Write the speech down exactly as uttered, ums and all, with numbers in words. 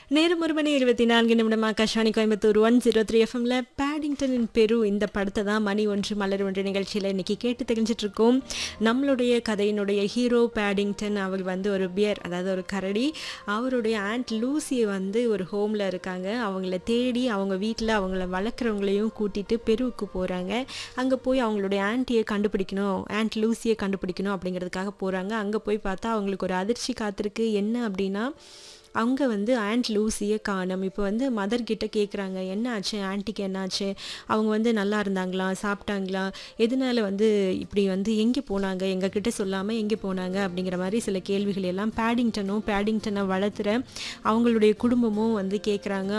நேரம் ஒரு மணி இருபத்தி நான்கு நிமிடம் Akashvani Coimbatore one zero three எஃப்எம்ல பேடிங்டன் இன் பெரு இந்த படத்தை தான் மணி ஒன்று மலர் ஒன்று நிகழ்ச்சியில் இன்னைக்கு கேட்டு தெரிஞ்சிட்டு இருக்கோம். நம்மளுடைய கதையினுடைய ஹீரோ பேடிங்டன் அவர் வந்து ஒரு பியர், அதாவது ஒரு கரடி. அவருடைய ஆண்ட் லூசியை வந்து ஒரு ஹோமில் இருக்காங்க. அவங்கள தேடி அவங்க வீட்டில் அவங்கள வளர்க்குறவங்களையும் கூட்டிட்டு பெருவுக்கு போகிறாங்க. அங்கே போய் அவங்களுடைய ஆன்ட்டியை கண்டுபிடிக்கணும், ஆண்ட் லூசியை கண்டுபிடிக்கணும் அப்படிங்கிறதுக்காக போகிறாங்க. அங்கே போய் பார்த்தா அவங்களுக்கு ஒரு அதிர்ச்சி காத்திருக்கு. என்ன அப்படின்னா, அவங்க வந்து ஆண்ட் லூசியை காணோம். இப்போ வந்து மதர் கிட்ட கேட்குறாங்க, என்ன ஆச்சு, ஆன்ட்டிக்கு என்ன ஆச்சு, அவங்க வந்து நல்லா இருந்தாங்களா, சாப்பிட்டாங்களா, எதனால வந்து இப்படி வந்து எங்கே போனாங்க, எங்ககிட்ட சொல்லாமல் எங்கே போனாங்க அப்படிங்கிற மாதிரி சில கேள்விகள் எல்லாம் பேடிங்டனும் பேடிங்டனை வளர்த்துற அவங்களுடைய குடும்பமும் வந்து கேட்குறாங்க.